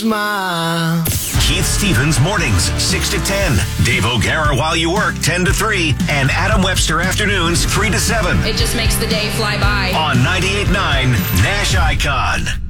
Smile. Keith Stevens mornings, 6 to 10. Dave O'Gara while you work, 10 to 3. And Adam Webster afternoons, 3 to 7. It just makes the day fly by. On 98.9 Nash Icon.